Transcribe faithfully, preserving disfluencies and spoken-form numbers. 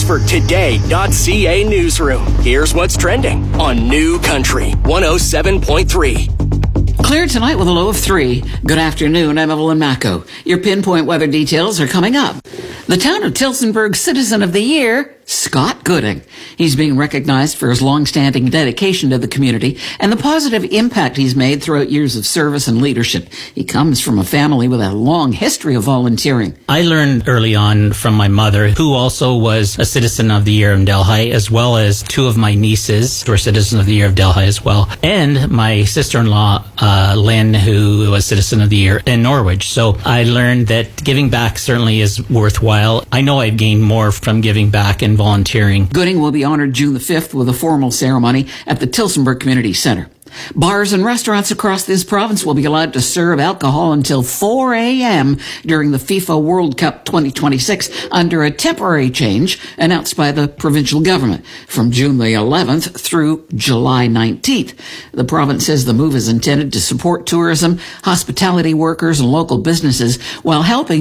news for today dot c a newsroom. Here's what's trending on New Country one oh seven point three. Clear tonight with a low of three. Good afternoon, I'm Evelyn Macco. Your pinpoint weather details are coming up. The town of Tillsonburg Citizen of the Year, Scott Gooding. He's being recognized for his long-standing dedication to the community and the positive impact he's made throughout years of service and leadership. He comes from a family with a long history of volunteering. I learned early on from my mother, who also was a Citizen of the Year in Delhi, as well as two of my nieces who were Citizen of the Year of Delhi as well, and my sister-in-law, uh, Lynn, who was Citizen of the Year in Norwich. So I learned that giving back certainly is worthwhile. I know I've gained more from giving back and volunteering. Gooding will be honored June the fifth with a formal ceremony at the Tillsonburg Community Center. Bars and restaurants across this province will be allowed to serve alcohol until four a.m. during the FIFA World Cup twenty twenty-six under a temporary change announced by the provincial government from June the eleventh through July nineteenth. The province says the move is intended to support tourism, hospitality workers, and local businesses while helping